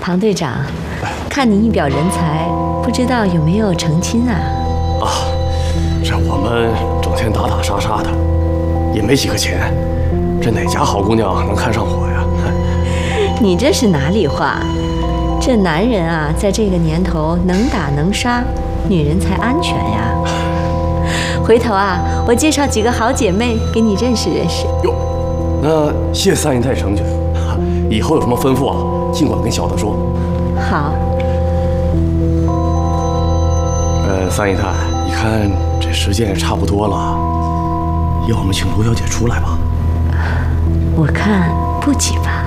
庞队长，看你一表人才，不知道有没有成亲啊？ 啊，这我们整天打打杀杀的，也没几个钱，这哪家好姑娘能看上我呀？ 你这是哪里话？这男人啊，在这个年头能打能杀，女人才安全呀。回头啊，我介绍几个好姐妹给你认识认识。 哟，那谢三姨太成全，以后有什么吩咐啊，尽管跟小的说。 好。 三姨太，你看这时间也差不多了，要我们请罗小姐出来吧？ 我看不急吧。